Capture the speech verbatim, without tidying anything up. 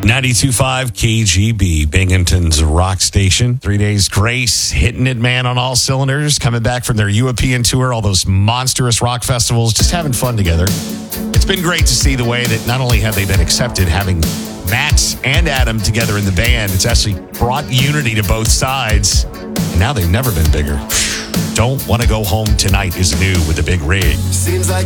ninety-two point five K G B, Binghamton's rock station. Three Days Grace, hitting it, man, on all cylinders, coming back from their European tour, all those monstrous rock festivals, just having fun together. It's been great to see the way that not only have they been accepted, having Matt and Adam together in the band, it's actually brought unity to both sides. And now they've never been bigger. Don't Want to Go Home Tonight is new with the big rig. Seems like